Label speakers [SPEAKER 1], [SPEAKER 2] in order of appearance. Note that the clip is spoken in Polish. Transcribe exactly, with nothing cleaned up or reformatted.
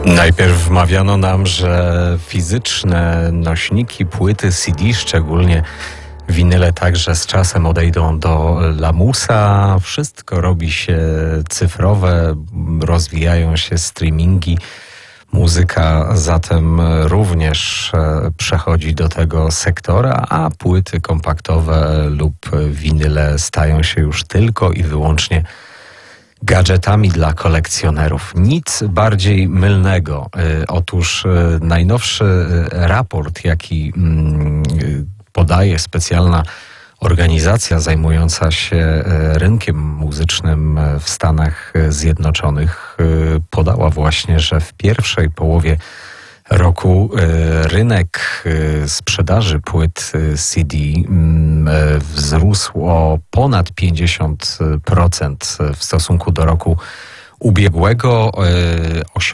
[SPEAKER 1] Najpierw wmawiano nam, że fizyczne nośniki, płyty C D, szczególnie winyle, także z czasem odejdą do lamusa. Wszystko robi się cyfrowe, rozwijają się streamingi. Muzyka zatem również przechodzi do tego sektora, a płyty kompaktowe lub winyle stają się już tylko i wyłącznie gadżetami dla kolekcjonerów. Nic bardziej mylnego. Otóż najnowszy raport, jaki podaje specjalna organizacja zajmująca się rynkiem muzycznym w Stanach Zjednoczonych, podała właśnie, że w pierwszej połowie roku rynek sprzedaży płyt C D wzrósł o ponad pięćdziesiąt procent w stosunku do roku ubiegłego.